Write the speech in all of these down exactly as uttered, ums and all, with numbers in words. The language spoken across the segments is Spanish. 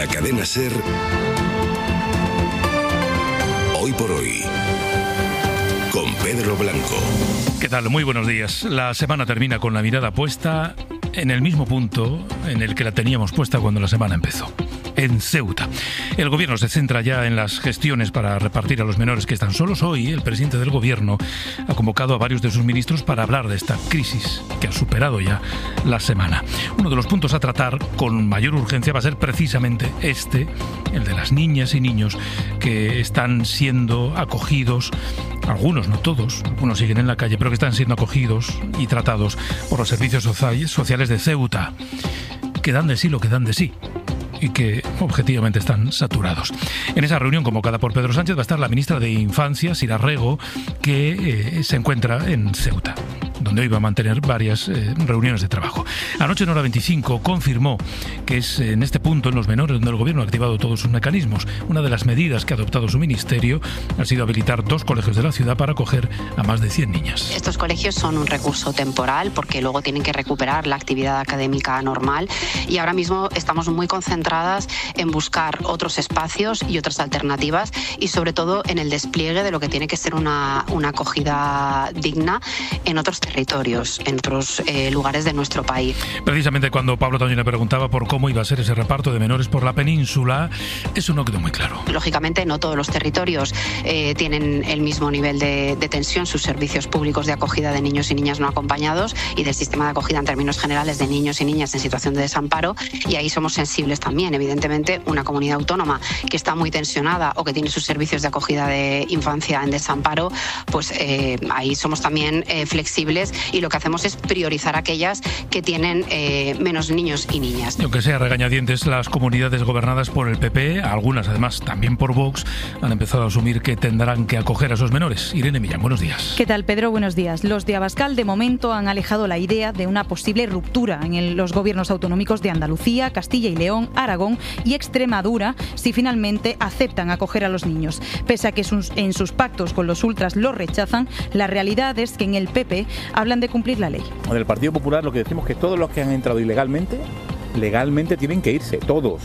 la cadena SER, Hoy por Hoy, con Pedro Blanco. ¿Qué tal? Muy buenos días. La semana termina con la mirada puesta en el mismo punto en el que la teníamos puesta cuando la semana empezó. En Ceuta. El gobierno se centra ya en las gestiones para repartir a los menores que están solos. Hoy el presidente del gobierno ha convocado a varios de sus ministros para hablar de esta crisis que ha superado ya la semana. Uno de los puntos a tratar con mayor urgencia va a ser precisamente este, el de las niñas y niños que están siendo acogidos, algunos, no todos, algunos siguen en la calle, pero que están siendo acogidos y tratados por los servicios sociales de Ceuta, que dan de sí lo que dan de sí y que objetivamente están saturados. En esa reunión convocada por Pedro Sánchez va a estar la ministra de Infancia, Sira Rego, que eh, se encuentra en Ceuta, donde hoy va a mantener varias eh, reuniones de trabajo. Anoche en Hora veinticinco confirmó que es en este punto, en los menores, donde el gobierno ha activado todos sus mecanismos. Una de las medidas que ha adoptado su ministerio ha sido habilitar dos colegios de la ciudad para acoger a más de cien niñas. Estos colegios son un recurso temporal porque luego tienen que recuperar la actividad académica normal y ahora mismo estamos muy concentradas en buscar otros espacios y otras alternativas y sobre todo en el despliegue de lo que tiene que ser una, una acogida digna en otros territorios, en otros eh, lugares de nuestro país. Precisamente cuando Pablo también le preguntaba por cómo iba a ser ese reparto de menores por la península, eso no quedó muy claro. Lógicamente no todos los territorios eh, tienen el mismo nivel de, de tensión, sus servicios públicos de acogida de niños y niñas no acompañados y del sistema de acogida en términos generales de niños y niñas en situación de desamparo, y ahí somos sensibles también. Evidentemente, una comunidad autónoma que está muy tensionada o que tiene sus servicios de acogida de infancia en desamparo, pues eh, ahí somos también eh, flexibles y lo que hacemos es priorizar aquellas que tienen eh, menos niños y niñas. Y aunque sea regañadientes, las comunidades gobernadas por el P P, algunas además también por Vox, han empezado a asumir que tendrán que acoger a esos menores. Irene Millán, buenos días. ¿Qué tal, Pedro? Buenos días. Los de Abascal de momento han alejado la idea de una posible ruptura en el, los gobiernos autonómicos de Andalucía, Castilla y León, Aragón y Extremadura si finalmente aceptan acoger a los niños. Pese a que sus, en sus pactos con los ultras lo rechazan, la realidad es que en el P P hablan de cumplir la ley. En el Partido Popular lo que decimos es que todos los que han entrado ilegalmente, legalmente tienen que irse, todos.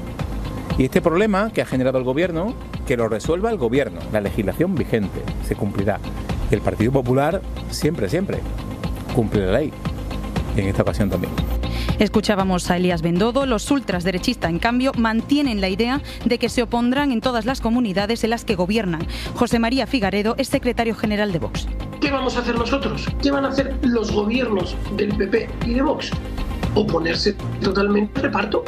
Y este problema que ha generado el gobierno, que lo resuelva el gobierno, la legislación vigente, se cumplirá. Y el Partido Popular siempre, siempre cumple la ley. Y en esta ocasión también. Escuchábamos a Elías Bendodo. Los ultraderechistas, en cambio, mantienen la idea de que se opondrán en todas las comunidades en las que gobiernan. José María Figaredo es secretario general de Vox. ¿Qué vamos a hacer nosotros? ¿Qué van a hacer los gobiernos del P P y de Vox? Oponerse totalmente al reparto.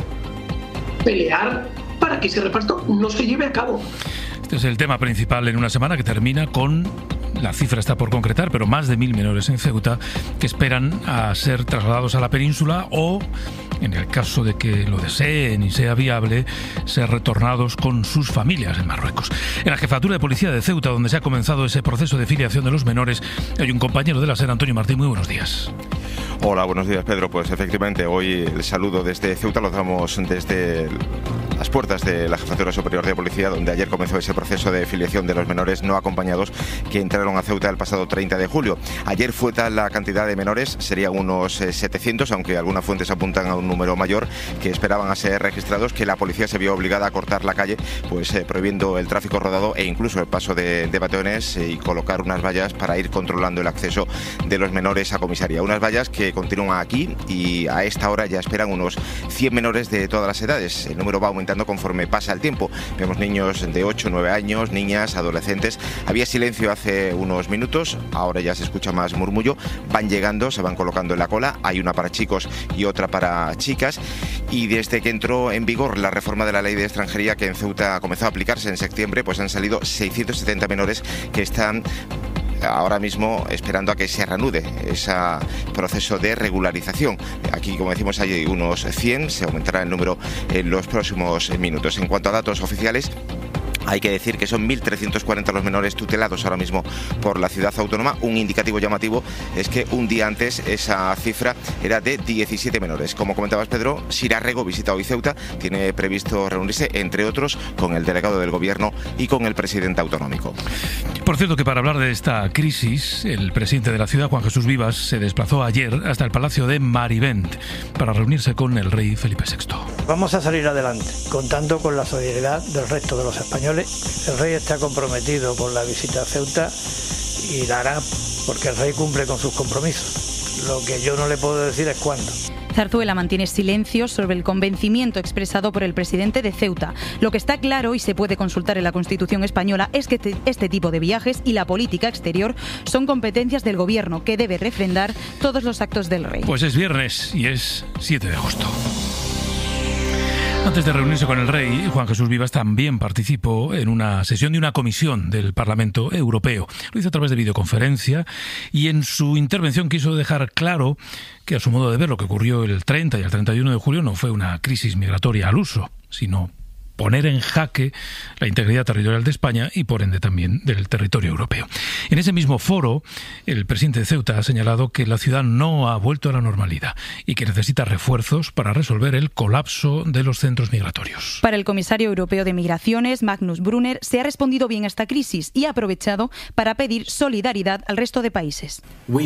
Pelear para que ese reparto no se lleve a cabo. Este es el tema principal en una semana que termina con... La cifra está por concretar, pero más de mil menores en Ceuta que esperan a ser trasladados a la península o, en el caso de que lo deseen y sea viable, ser retornados con sus familias en Marruecos. En la Jefatura de Policía de Ceuta, donde se ha comenzado ese proceso de filiación de los menores, hay un compañero de la SER, Antonio Martín. Muy buenos días. Hola, buenos días, Pedro. Pues efectivamente, hoy el saludo desde Ceuta lo damos desde las puertas de la Jefatura Superior de Policía, donde ayer comenzó ese proceso de filiación de los menores no acompañados que entraron a Ceuta el pasado treinta de julio. Ayer fue tal la cantidad de menores, serían unos eh, setecientos, aunque algunas fuentes apuntan a un número mayor, que esperaban a ser registrados, que la policía se vio obligada a cortar la calle, pues eh, prohibiendo el tráfico rodado e incluso el paso de, de peatones eh, y colocar unas vallas para ir controlando el acceso de los menores a comisaría. Unas vallas que continúan aquí y a esta hora ya esperan unos cien menores de todas las edades. El número va aumentando conforme pasa el tiempo. Vemos niños de ocho, nueve años, niñas, adolescentes. Había silencio hace unos minutos, ahora ya se escucha más murmullo. Van llegando, se van colocando en la cola. Hay una para chicos y otra para chicas. Y desde que entró en vigor la reforma de la ley de extranjería, que en Ceuta comenzó a aplicarse en septiembre, pues han salido seiscientos setenta menores que están ahora mismo esperando a que se reanude ese proceso de regularización. Aquí, como decimos, hay unos cien, se aumentará el número en los próximos minutos. En cuanto a datos oficiales, hay que decir que son mil trescientos cuarenta los menores tutelados ahora mismo por la ciudad autónoma. Un indicativo llamativo es que un día antes esa cifra era de diecisiete menores. Como comentabas, Pedro, Sira Rego visita hoy Ceuta, tiene previsto reunirse, entre otros, con el delegado del Gobierno y con el presidente autonómico. Por cierto, que para hablar de esta crisis, el presidente de la ciudad, Juan Jesús Vivas, se desplazó ayer hasta el Palacio de Marivent para reunirse con el rey Felipe sexto. Vamos a salir adelante, contando con la solidaridad del resto de los españoles. El rey está comprometido con la visita a Ceuta y la hará porque el rey cumple con sus compromisos. Lo que yo no le puedo decir es cuándo. Zarzuela mantiene silencio sobre el convencimiento expresado por el presidente de Ceuta. Lo que está claro y se puede consultar en la Constitución española es que este, este tipo de viajes y la política exterior son competencias del gobierno, que debe refrendar todos los actos del rey. Pues es viernes y es siete de agosto. Antes de reunirse con el rey, Juan Jesús Vivas también participó en una sesión de una comisión del Parlamento Europeo. Lo hizo a través de videoconferencia y en su intervención quiso dejar claro que, a su modo de ver, lo que ocurrió el treinta y el treinta y uno de julio no fue una crisis migratoria al uso, sino poner en jaque la integridad territorial de España y, por ende, también del territorio europeo. En ese mismo foro, el presidente de Ceuta ha señalado que la ciudad no ha vuelto a la normalidad y que necesita refuerzos para resolver el colapso de los centros migratorios. Para el comisario europeo de Migraciones, Magnus Brunner, se ha respondido bien a esta crisis y ha aprovechado para pedir solidaridad al resto de países.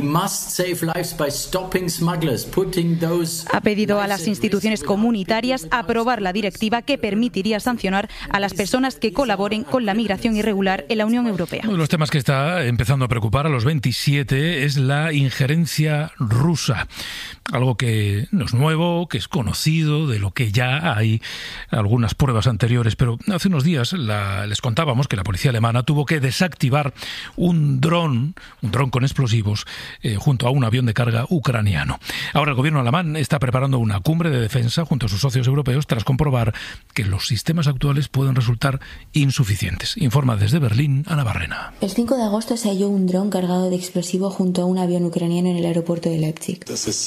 Ha pedido a las instituciones comunitarias aprobar la directiva que permitiría sancionar a las personas que colaboren con la migración irregular en la Unión Europea. Uno de los temas que está empezando a preocupar a los veintisiete es la injerencia rusa. Algo que no es nuevo, que es conocido, de lo que ya hay algunas pruebas anteriores. Pero hace unos días la, les contábamos que la policía alemana tuvo que desactivar un dron, un dron con explosivos, eh, junto a un avión de carga ucraniano. Ahora el gobierno alemán está preparando una cumbre de defensa junto a sus socios europeos tras comprobar que los sistemas actuales pueden resultar insuficientes. Informa desde Berlín Ana Barrena. El cinco de agosto se halló un dron cargado de explosivo junto a un avión ucraniano en el aeropuerto de Leipzig.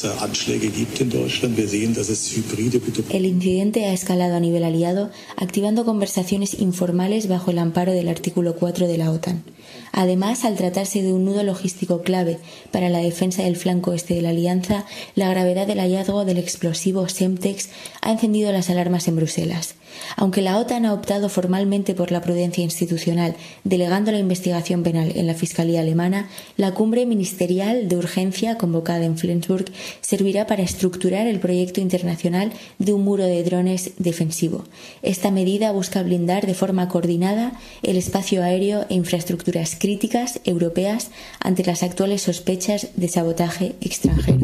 El incidente ha escalado a nivel aliado, activando conversaciones informales bajo el amparo del artículo cuatro de la OTAN. Además, al tratarse de un nudo logístico clave para la defensa del flanco este de la alianza, la gravedad del hallazgo del explosivo Semtex ha encendido las alarmas en Bruselas. Aunque la OTAN ha optado formalmente por la prudencia institucional, delegando la investigación penal en la Fiscalía alemana, la cumbre ministerial de urgencia convocada en Flensburg servirá para estructurar el proyecto internacional de un muro de drones defensivo. Esta medida busca blindar de forma coordinada el espacio aéreo e infraestructuras críticas europeas ante las actuales sospechas de sabotaje extranjero.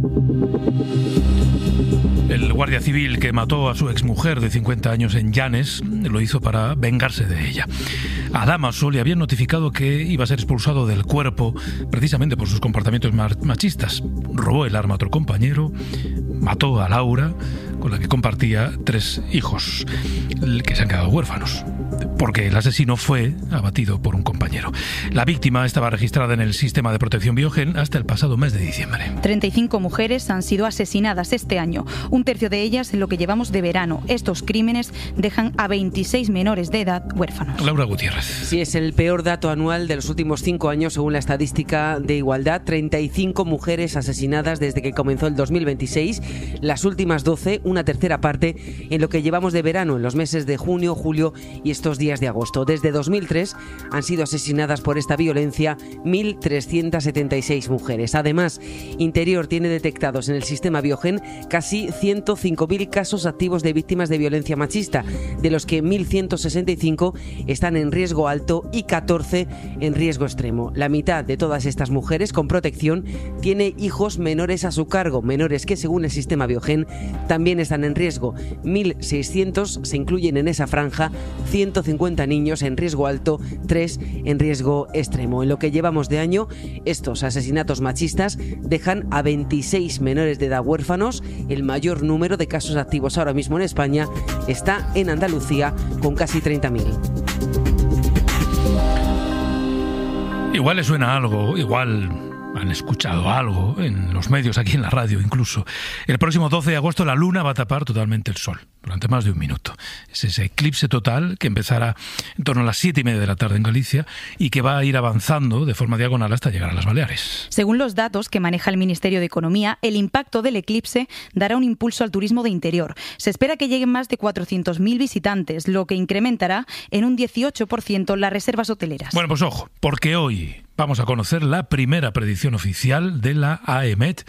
El guardia civil que mató a su exmujer de cincuenta años en Llanes lo hizo para vengarse de ella. A Damaso le habían notificado que iba a ser expulsado del cuerpo precisamente por sus comportamientos machistas. Robó el arma a otro compañero, mató a Laura, con la que compartía tres hijos, que se han quedado huérfanos, porque el asesino fue abatido por un compañero. La víctima estaba registrada en el sistema de protección Biogen hasta el pasado mes de diciembre. treinta y cinco mujeres han sido asesinadas este año, un tercio de ellas en lo que llevamos de verano. Estos crímenes dejan a veintiséis menores de edad huérfanos. Laura Gutiérrez. Sí, es el peor dato anual de los últimos cinco años según la estadística de Igualdad. treinta y cinco mujeres asesinadas desde que comenzó el dos mil veintiséis, las últimas doce, una tercera parte en lo que llevamos de verano, en los meses de junio, julio y estos días de agosto. Desde dos mil tres han sido asesinadas por esta violencia mil trescientas setenta y seis mujeres. Además, Interior tiene detectados en el sistema Biogen casi ciento cinco mil casos activos de víctimas de violencia machista, de los que mil ciento sesenta y cinco están en riesgo alto y catorce en riesgo extremo. La mitad de todas estas mujeres con protección tiene hijos menores a su cargo, menores que según el sistema Biogen también están en riesgo. mil seiscientos se incluyen en esa franja, ciento cincuenta niños en riesgo alto, tres en riesgo extremo. En lo que llevamos de año, estos asesinatos machistas dejan a veintiséis menores de edad huérfanos. El mayor número de casos activos ahora mismo en España está en Andalucía, con casi treinta mil. Igual les suena algo, igual han escuchado algo en los medios, aquí en la radio incluso. El próximo doce de agosto la luna va a tapar totalmente el sol durante más de un minuto. Es ese eclipse total que empezará en torno a las siete y media de la tarde en Galicia y que va a ir avanzando de forma diagonal hasta llegar a las Baleares. Según los datos que maneja el Ministerio de Economía, el impacto del eclipse dará un impulso al turismo de interior. Se espera que lleguen más de cuatrocientos mil visitantes, lo que incrementará en un dieciocho por ciento las reservas hoteleras. Bueno, pues ojo, porque hoy vamos a conocer la primera predicción oficial de la AEMET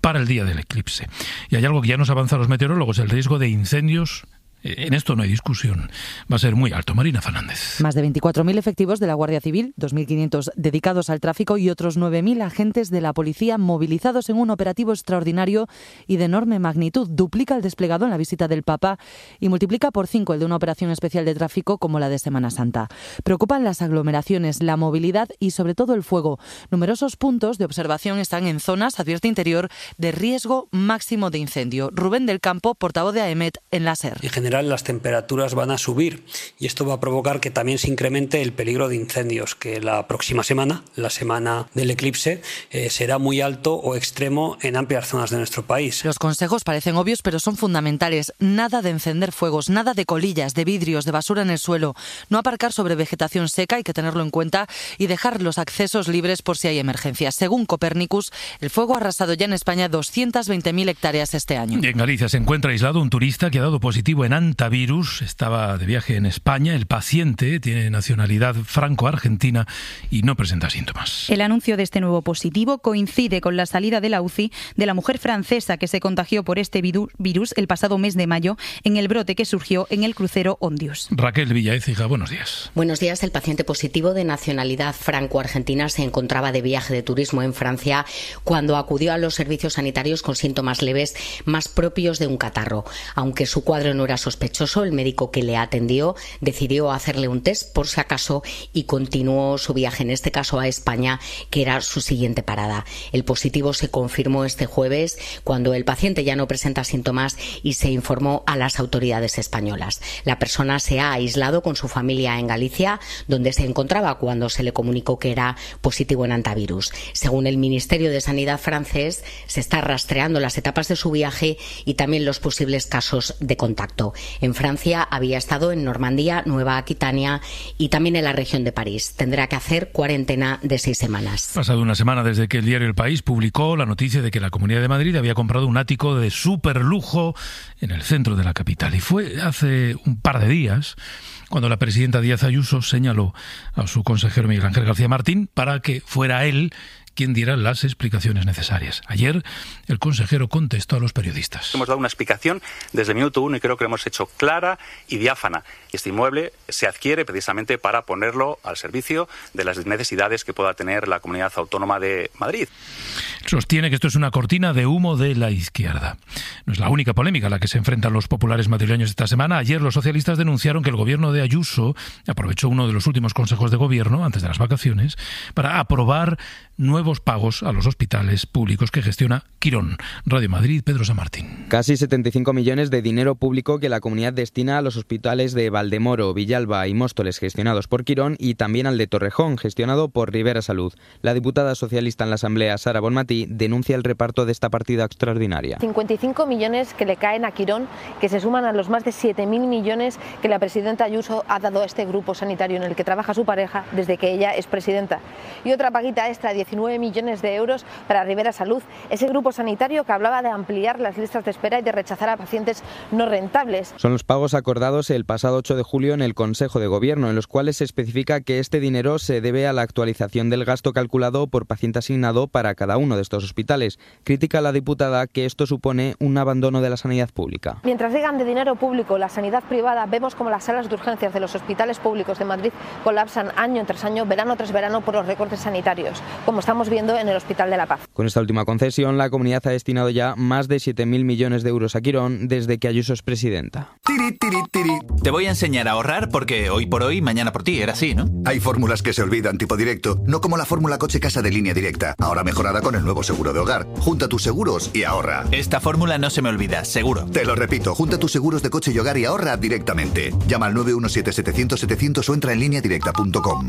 para el día del eclipse. Y hay algo que ya nos avanzan los meteorólogos, el riesgo de incendios. En esto no hay discusión. Va a ser muy alto. Marina Fernández. Más de veinticuatro mil efectivos de la Guardia Civil, dos mil quinientos dedicados al tráfico y otros nueve mil agentes de la policía movilizados en un operativo extraordinario y de enorme magnitud. Duplica el desplegado en la visita del Papa y multiplica por cinco el de una operación especial de tráfico como la de Semana Santa. Preocupan las aglomeraciones, la movilidad y sobre todo el fuego. Numerosos puntos de observación están en zonas, advierte Interior, de riesgo máximo de incendio. Rubén del Campo, portavoz de AEMET en la SER. Las temperaturas van a subir y esto va a provocar que también se incremente el peligro de incendios, que la próxima semana, la semana del eclipse, eh, será muy alto o extremo en amplias zonas de nuestro país. Los consejos parecen obvios, pero son fundamentales. Nada de encender fuegos, nada de colillas, de vidrios, de basura en el suelo. No aparcar sobre vegetación seca, hay que tenerlo en cuenta, y dejar los accesos libres por si hay emergencias. Según Copérnicus, el fuego ha arrasado ya en España doscientas veinte mil hectáreas este año. En Galicia se encuentra aislado un turista que ha dado positivo en antivirus. Estaba de viaje en España. El paciente tiene nacionalidad franco-argentina y no presenta síntomas. El anuncio de este nuevo positivo coincide con la salida de la U C I de la mujer francesa que se contagió por este virus el pasado mes de mayo en el brote que surgió en el crucero Ondius. Raquel Villaécija, buenos días. Buenos días. El paciente positivo de nacionalidad franco-argentina se encontraba de viaje de turismo en Francia cuando acudió a los servicios sanitarios con síntomas leves más propios de un catarro. Aunque su cuadro no era sospechoso, el médico que le atendió decidió hacerle un test por si acaso y continuó su viaje, en este caso a España, que era su siguiente parada. El positivo se confirmó este jueves cuando el paciente ya no presenta síntomas y se informó a las autoridades españolas. La persona se ha aislado con su familia en Galicia, donde se encontraba cuando se le comunicó que era positivo en antivirus. Según el Ministerio de Sanidad francés, se está rastreando las etapas de su viaje y también los posibles casos de contacto. En Francia había estado en Normandía, Nueva Aquitania y también en la región de París. Tendrá que hacer cuarentena de seis semanas. Pasado una semana desde que el diario El País publicó la noticia de que la Comunidad de Madrid había comprado un ático de superlujo en el centro de la capital. Y fue hace un par de días cuando la presidenta Díaz Ayuso señaló a su consejero Miguel Ángel García Martín para que fuera él quien diera las explicaciones necesarias. Ayer el consejero contestó a los periodistas. Hemos dado una explicación desde el minuto uno y creo que lo hemos hecho clara y diáfana. Este inmueble se adquiere precisamente para ponerlo al servicio de las necesidades que pueda tener la Comunidad Autónoma de Madrid. Sostiene que esto es una cortina de humo de la izquierda. No es la única polémica a la que se enfrentan los populares madrileños esta semana. Ayer los socialistas denunciaron que el gobierno de Ayuso aprovechó uno de los últimos consejos de gobierno, antes de las vacaciones, para aprobar nuevos pagos a los hospitales públicos que gestiona Quirón. Radio Madrid, Pedro San Martín. Casi setenta y cinco millones de dinero público que la comunidad destina a los hospitales de Valdemoro, Villalba y Móstoles, gestionados por Quirón, y también al de Torrejón, gestionado por Rivera Salud. La diputada socialista en la Asamblea, Sara Bonmatí, denuncia el reparto de esta partida extraordinaria. cincuenta y cinco millones que le caen a Quirón, que se suman a los más de siete mil millones que la presidenta Ayuso ha dado a este grupo sanitario en el que trabaja su pareja desde que ella es presidenta. Y otra paguita extra, diecinueve millones de euros para Rivera Salud, ese grupo sanitario que hablaba de ampliar las listas de espera y de rechazar a pacientes no rentables. Son los pagos acordados el pasado ocho de julio en el Consejo de Gobierno, en los cuales se especifica que este dinero se debe a la actualización del gasto calculado por paciente asignado para cada uno de estos hospitales. Critica la diputada que esto supone un abandono de la sanidad pública. Mientras llegan de dinero público la sanidad privada, vemos como las salas de urgencias de los hospitales públicos de Madrid colapsan año tras año, verano tras verano, por los recortes sanitarios, como estamos viendo en el Hospital de la Paz. Con esta última concesión, la comunidad ha destinado ya más de siete mil millones de euros a Quirón desde que Ayuso es presidenta. Tiri, tiri, tiri. Te voy a enseñar a ahorrar porque hoy por hoy, mañana por ti, era así, ¿no? Hay fórmulas que se olvidan, tipo directo, no como la fórmula coche-casa de Línea Directa, ahora mejorada con el nuevo seguro de hogar. Junta tus seguros y ahorra. Esta fórmula no se me olvida, seguro. Te lo repito, junta tus seguros de coche y hogar y ahorra directamente. Llama al nueve uno siete, setecientos, setecientos o entra en línea directa punto com.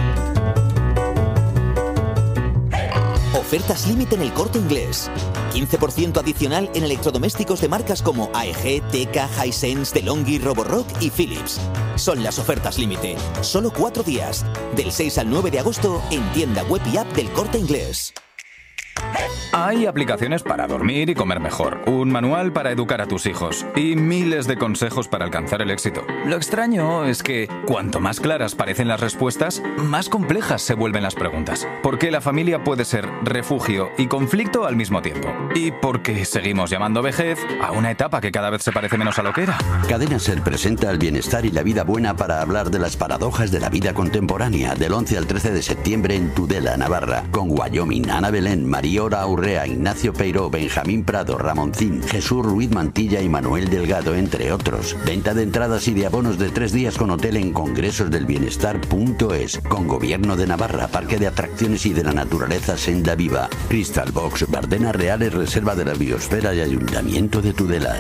Ofertas límite en El Corte Inglés. quince por ciento adicional en electrodomésticos de marcas como A E G, Teka, Hisense, DeLonghi, Roborock y Philips. Son las ofertas límite. Solo cuatro días. Del seis al nueve de agosto en tienda web y app del Corte Inglés. Hay aplicaciones para dormir y comer mejor, un manual para educar a tus hijos y miles de consejos para alcanzar el éxito. Lo extraño es que cuanto más claras parecen las respuestas, más complejas se vuelven las preguntas. Porque la familia puede ser refugio y conflicto al mismo tiempo. Y porque seguimos llamando vejez a una etapa que cada vez se parece menos a lo que era. Cadena Ser presenta el bienestar y la vida buena para hablar de las paradojas de la vida contemporánea del once al trece de septiembre en Tudela, Navarra, con Wyoming, Ana Belén, Mariora Urrea, Ignacio Peiró, Benjamín Prado, Ramoncín, Jesús Ruiz Mantilla y Manuel Delgado, entre otros. Venta de entradas y de abonos de tres días con hotel en congresosdelbienestar punto es, con Gobierno de Navarra, Parque de Atracciones y de la Naturaleza Senda Viva, Crystal Box, Bardenas Reales, Reserva de la Biosfera y Ayuntamiento de Tudela.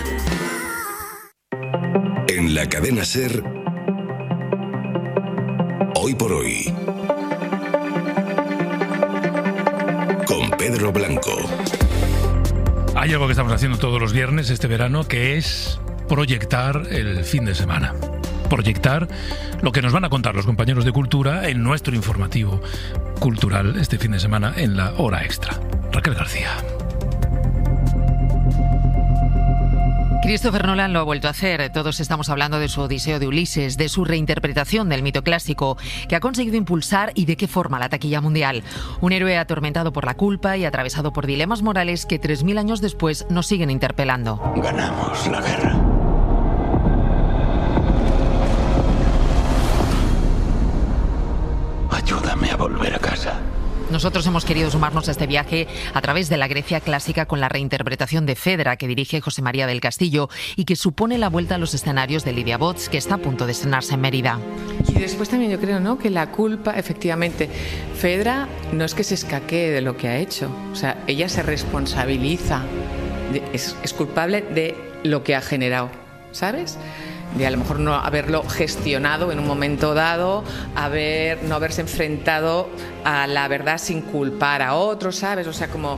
En la cadena Ser, hoy por hoy, con Pedro Blanco. Hay algo que estamos haciendo todos los viernes este verano, que es proyectar el fin de semana. Proyectar lo que nos van a contar los compañeros de Cultura en nuestro informativo cultural este fin de semana en la Hora Extra. Raquel García. Christopher Nolan lo ha vuelto a hacer. Todos estamos hablando de su Odiseo de Ulises, de su reinterpretación del mito clásico, que ha conseguido impulsar y de qué forma la taquilla mundial. Un héroe atormentado por la culpa y atravesado por dilemas morales que tres mil años después nos siguen interpelando. Ganamos la guerra. Ayúdame a volver a casa. Nosotros hemos querido sumarnos a este viaje a través de la Grecia clásica con la reinterpretación de Fedra que dirige José María del Castillo y que supone la vuelta a los escenarios de Lidia Bots, que está a punto de estrenarse en Mérida. Y después también yo creo, ¿no?, que la culpa, efectivamente, Fedra no es que se escaquee de lo que ha hecho, o sea, ella se responsabiliza, de, es, es culpable de lo que ha generado, ¿sabes?, de a lo mejor no haberlo gestionado en un momento dado, haber, no haberse enfrentado a la verdad sin culpar a otros, ¿sabes? O sea, como...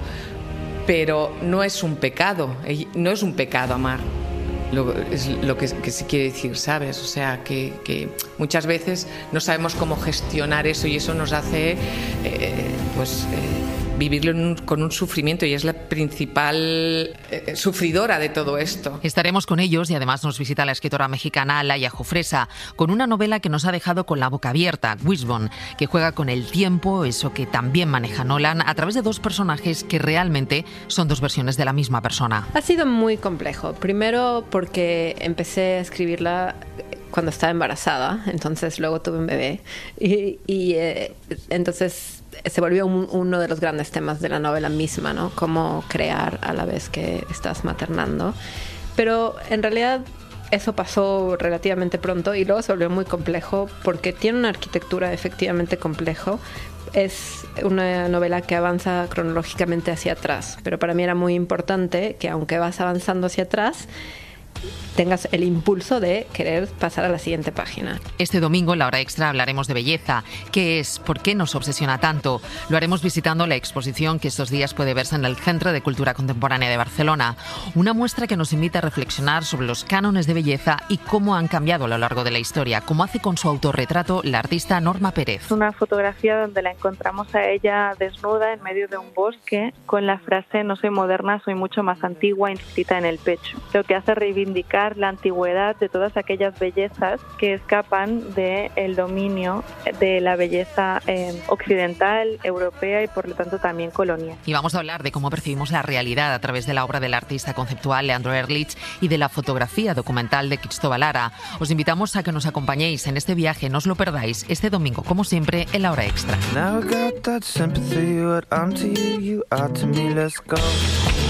Pero no es un pecado, no es un pecado amar, lo, es lo que, que se quiere decir, ¿sabes? O sea, que, que muchas veces no sabemos cómo gestionar eso y eso nos hace, eh, pues... Eh, vivirlo en un, con un sufrimiento, y es la principal eh, sufridora de todo esto. Estaremos con ellos y además nos visita la escritora mexicana Alaya Jofresa con una novela que nos ha dejado con la boca abierta, Wishbone, que juega con el tiempo, eso que también maneja Nolan, a través de dos personajes que realmente son dos versiones de la misma persona. Ha sido muy complejo. Primero porque empecé a escribirla cuando estaba embarazada, entonces luego tuve un bebé y, y eh, entonces se volvió un, uno de los grandes temas de la novela misma, ¿no? Cómo crear a la vez que estás maternando. Pero en realidad eso pasó relativamente pronto y luego se volvió muy complejo porque tiene una arquitectura efectivamente complejo. Es una novela que avanza cronológicamente hacia atrás, pero para mí era muy importante que aunque vas avanzando hacia atrás, tengas el impulso de querer pasar a la siguiente página. Este domingo en la Hora Extra hablaremos de belleza. ¿Qué es? ¿Por qué nos obsesiona tanto? Lo haremos visitando la exposición que estos días puede verse en el Centro de Cultura Contemporánea de Barcelona. Una muestra que nos invita a reflexionar sobre los cánones de belleza y cómo han cambiado a lo largo de la historia, como hace con su autorretrato la artista Norma Pérez. Una fotografía donde la encontramos a ella desnuda en medio de un bosque con la frase "no soy moderna, soy mucho más antigua" inscrita en el pecho. Lo que hace reivindicar la antigüedad de todas aquellas bellezas que escapan del dominio de la belleza eh, occidental, europea y por lo tanto también colonial. Y vamos a hablar de cómo percibimos la realidad a través de la obra del artista conceptual Leandro Erlich y de la fotografía documental de Cristóbal Lara. Os invitamos a que nos acompañéis en este viaje, no os lo perdáis, este domingo, como siempre, en la Hora Extra.